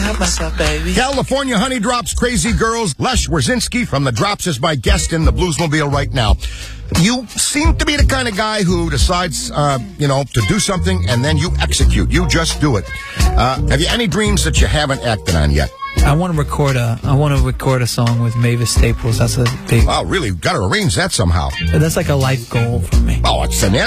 help myself, baby. California Honey Drops, Crazy Girls. Les Wierzinski from The Drops is my guest in the Bluesmobile right now. You seem to be the kind of guy who decides, to do something and then you execute. You just do it. Have you any dreams that you haven't acted on yet? I want to record a song with Mavis Staples. That's a big. Wow, really? Got to arrange that somehow. That's like a life goal for me. Oh, it's an